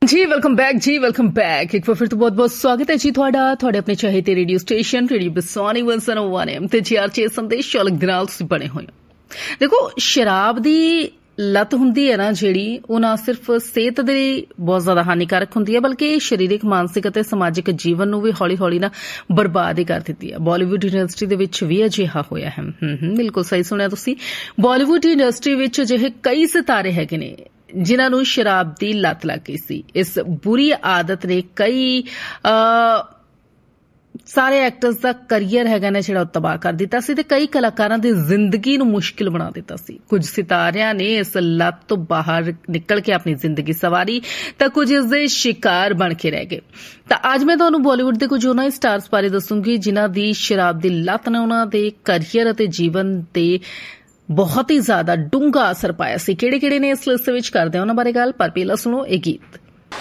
जी welcome back एक बार फिर तो बहुत बहुत स्वागत है जी ਤੁਹਾਡੇ ਆਪਣੇ ਚਾਹੀਦੇ ਰੇਡੀਓ ਸਟੇਸ਼ਨ ਰੇਡੀਓ ਬਸਾਨੀ 101 FM ਤੇ ਜੀਆਰਚੇ ਸੰਦੇਸ਼ ਚੌਲਕ ਦੇ ਨਾਲ ਤੁਸੀਂ ਬਣੇ ਹੋਏ ਹੋ। ਦੇਖੋ ਸ਼ਰਾਬ ਦੀ ਲੱਤ ਹੁੰਦੀ ਹੈ ਨਾ ਜਿਹੜੀ ਉਹ ਨਾ ਸਿਰਫ ਸਿਹਤ ਦੇ ਲਈ ਬਹੁਤ ਜ਼ਿਆਦਾ ਹਾਨੀਕਾਰਕ ਹੁੰਦੀ ਹੈ ਬਲਕਿ ਸਰੀਰਕ ਮਾਨਸਿਕ ਅਤੇ ਸਮਾਜਿਕ ਜੀਵਨ ਨੂੰ ਵੀ ਹੌਲੀ ਹੌਲੀ ਨਾ ਬਰਬਾਦ ਹੀ ਕਰ ਦਿੰਦੀ ਹੈ। ਬਾਲੀਵੁੱਡ ਇੰਡਸਟਰੀ ਦੇ ਵਿੱਚ ਵੀ ਅਜਿਹਾ ਹੋਇਆ ਹੈ। ਬਿਲਕੁਲ ਸਹੀ ਸੁਣਿਆ ਤੁਸੀਂ। ਬਾਲੀਵੁੱਡ ਇੰਡਸਟਰੀ ਵਿੱਚ ਅਜਿਹੇ ਕਈ ਸਿਤਾਰੇ ਹੈਗੇ ਨੇ ਜਿਨ੍ਹਾਂ ਨੂੰ ਸ਼ਰਾਬ ਦੀ ਲੱਤ ਲੱਗ ਗਈ ਸੀ। ਇਸ ਬੁਰੀ ਆਦਤ ਨੇ ਕਈ ਸਾਰੇ ਐਕਟਰਸ ਦਾ ਕਰੀਅਰ ਹੈਗਾ ਨਾ ਜਿਹੜਾ ਉਹ ਤਬਾਹ ਕਰ ਦਿੱਤਾ ਸੀ ਤੇ ਕਈ ਕਲਾਕਾਰਾਂ ਦੀ ਜ਼ਿੰਦਗੀ ਨੂੰ ਮੁਸ਼ਕਿਲ ਬਣਾ ਦਿੱਤਾ ਸੀ। ਕੁਝ ਸਿਤਾਰਿਆਂ ਨੇ ਇਸ ਲੱਤ ਤੋਂ ਬਾਹਰ ਨਿਕਲ ਕੇ ਆਪਣੀ ਜ਼ਿੰਦਗੀ ਸਵਾਰੀ ਤਾਂ ਕੁਝ ਇਸ ਦੇ ਸ਼ਿਕਾਰ ਬਣ ਕੇ ਰਹਿ ਗਏ। ਤਾਂ ਅੱਜ ਮੈਂ ਤੁਹਾਨੂੰ ਬਾਲੀਵੁੱਡ ਦੇ ਕੁਝ ਉਹਨਾਂ ਸਟਾਰਸ ਬਾਰੇ ਦੱਸੂੰਗੀ ਜਿਨ੍ਹਾਂ ਦੀ ਸ਼ਰਾਬ ਦੀ ਲੱਤ ਨੇ ਉਹਨਾਂ ਦੇ ਕਰੀਅਰ ਅਤੇ ਜੀਵਨ ਤੇ ਬਹੁਤ ਹੀ ਜ਼ਿਆਦਾ ਡੂੰਘਾ ਅਸਰ ਪਾਇਆ ਸੀ। ਕਿਹੜੇ ਨੇ ਇਸ ਲਿਸਟ ਵਿੱਚ ਕਰਦੇ ਉਹਨਾਂ ਬਾਰੇ ਗੱਲ, ਪਰ ਪਹਿਲਾਂ ਸੁਣੋ ਇਹ ਗੀਤ।